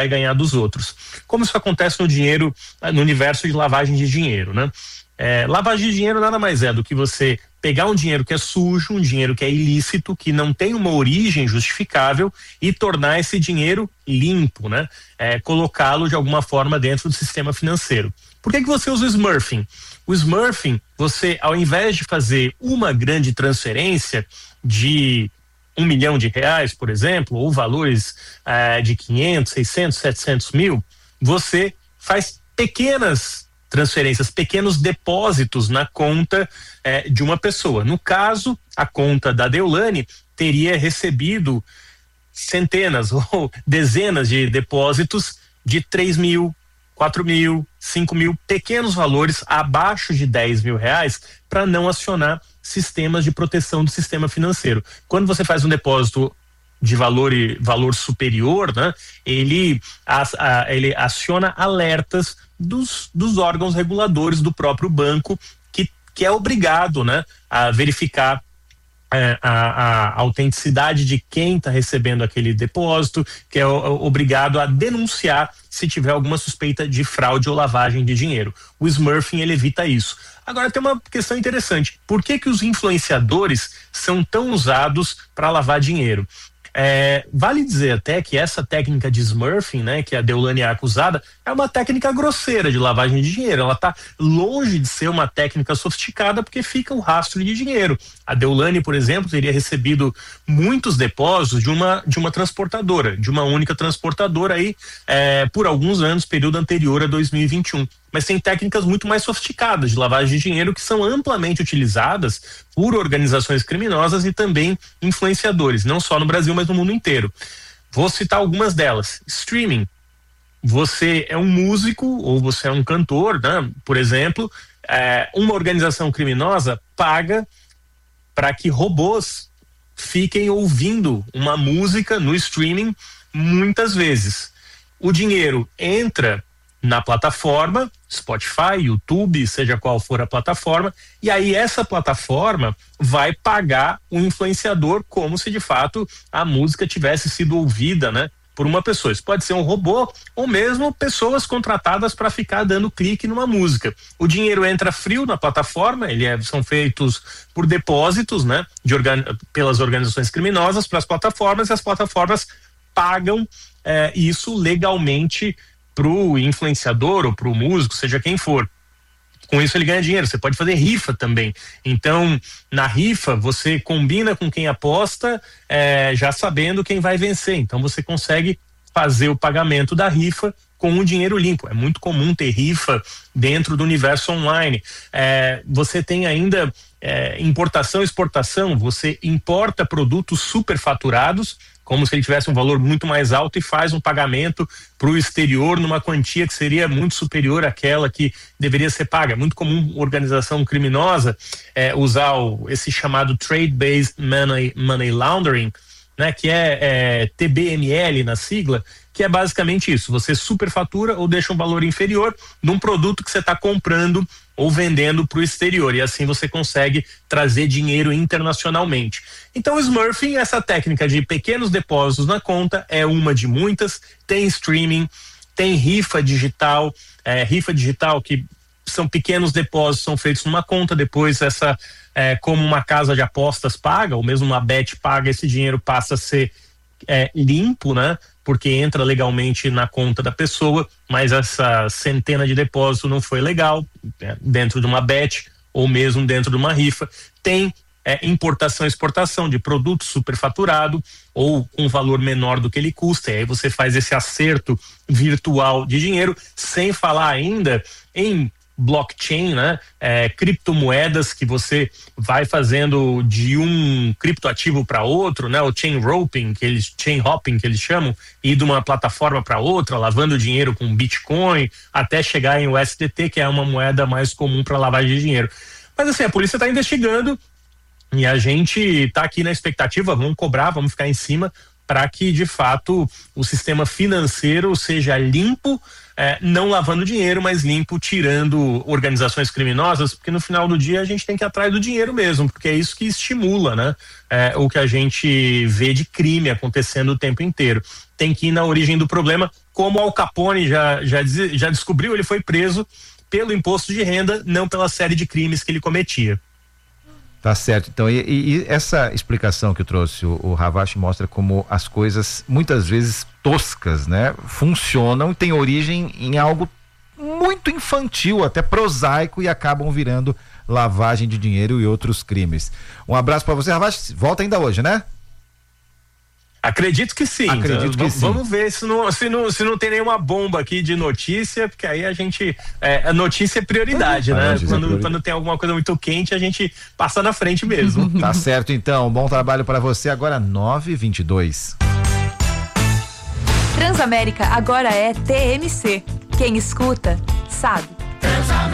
vai ganhar dos outros. Como isso acontece no universo de lavagem de dinheiro, né? Lavagem de dinheiro nada mais é do que você pegar um dinheiro que é sujo, um dinheiro que é ilícito, que não tem uma origem justificável e tornar esse dinheiro limpo, né? Colocá-lo de alguma forma dentro do sistema financeiro. Por que você usa o Smurfing? O Smurfing, você, ao invés de fazer uma grande transferência de R$1 milhão, por exemplo, ou valores de 500, 600, 700 mil, você faz pequenas transferências, pequenos depósitos na conta de uma pessoa. No caso, a conta da Deolane teria recebido centenas ou dezenas de depósitos de 3 mil, 4 mil, 5 mil, pequenos valores abaixo de R$10 mil para não acionar sistemas de proteção do sistema financeiro. Quando você faz um depósito de valor superior, né, ele aciona alertas dos órgãos reguladores do próprio banco, que é obrigado, né, a verificar a autenticidade de quem está recebendo aquele depósito, que é obrigado a denunciar se tiver alguma suspeita de fraude ou lavagem de dinheiro. O Smurfing, ele evita isso. Agora tem uma questão interessante: por que os influenciadores são tão usados para lavar dinheiro? Vale dizer até que essa técnica de Smurfing, né, que a Deolane é acusada, é uma técnica grosseira de lavagem de dinheiro. Ela está longe de ser uma técnica sofisticada, porque fica o rastro de dinheiro. A Deolane, por exemplo, teria recebido muitos depósitos de uma transportadora, de uma única transportadora aí, por alguns anos, período anterior a 2021. Mas tem técnicas muito mais sofisticadas de lavagem de dinheiro que são amplamente utilizadas por organizações criminosas e também influenciadores, não só no Brasil, mas no mundo inteiro. Vou citar algumas delas. Streaming. Você é um músico ou você é um cantor, né? Por exemplo, uma organização criminosa paga para que robôs fiquem ouvindo uma música no streaming muitas vezes. O dinheiro entra na plataforma, Spotify, YouTube, seja qual for a plataforma, e aí essa plataforma vai pagar o influenciador como se de fato a música tivesse sido ouvida, né, por uma pessoa. Isso pode ser um robô ou mesmo pessoas contratadas para ficar dando clique numa música. O dinheiro entra frio na plataforma, são feitos por depósitos, né, pelas organizações criminosas para as plataformas, e as plataformas pagam isso legalmente pro influenciador ou pro músico, seja quem for. Com isso ele ganha dinheiro. Você pode fazer rifa também. Então, na rifa, você combina com quem aposta, já sabendo quem vai vencer. Então, você consegue fazer o pagamento da rifa com um dinheiro limpo. É muito comum ter rifa dentro do universo online. Você tem ainda importação e exportação. Você importa produtos superfaturados, como se ele tivesse um valor muito mais alto, e faz um pagamento para o exterior numa quantia que seria muito superior àquela que deveria ser paga. É muito comum organização criminosa usar esse chamado Trade-Based Money Laundering, né, que é TBML na sigla, que é basicamente isso: você superfatura ou deixa um valor inferior num produto que você está comprando ou vendendo para o exterior, e assim você consegue trazer dinheiro internacionalmente. Então o Smurfing, essa técnica de pequenos depósitos na conta, é uma de muitas. Tem streaming, tem rifa digital que são pequenos depósitos, são feitos numa conta, depois como uma casa de apostas paga, ou mesmo uma bet paga, esse dinheiro passa a ser limpo, né? Porque entra legalmente na conta da pessoa, mas essa centena de depósito não foi legal, dentro de uma bet ou mesmo dentro de uma rifa. Tem importação e exportação de produto superfaturado ou com valor menor do que ele custa, e aí você faz esse acerto virtual de dinheiro, sem falar ainda em blockchain, né? Criptomoedas que você vai fazendo de um criptoativo para outro, né? O chain hopping que eles chamam, ir de uma plataforma para outra, lavando dinheiro com Bitcoin, até chegar em USDT, que é uma moeda mais comum para lavagem de dinheiro. Mas assim, a polícia está investigando e a gente está aqui na expectativa. Vamos cobrar, vamos ficar em cima para que de fato o sistema financeiro seja limpo, não lavando dinheiro, mas limpo, tirando organizações criminosas, porque no final do dia a gente tem que ir atrás do dinheiro mesmo, porque é isso que estimula, né? O que a gente vê de crime acontecendo o tempo inteiro. Tem que ir na origem do problema, como Al Capone já descobriu. Ele foi preso pelo imposto de renda, não pela série de crimes que ele cometia. Tá certo. Então, e essa explicação que eu trouxe, o Ravache mostra como as coisas, muitas vezes toscas, né, funcionam e têm origem em algo muito infantil, até prosaico, e acabam virando lavagem de dinheiro e outros crimes. Um abraço para você, Ravache. Volta ainda hoje, né? Acredito que sim. Acredito que sim. Vamos ver se não tem nenhuma bomba aqui de notícia, porque aí a gente. A notícia é prioridade, né? Quando tem alguma coisa muito quente, a gente passa na frente mesmo. Tá certo, então. Bom trabalho para você. Agora 9h22. Transamérica agora é TMC. Quem escuta, sabe.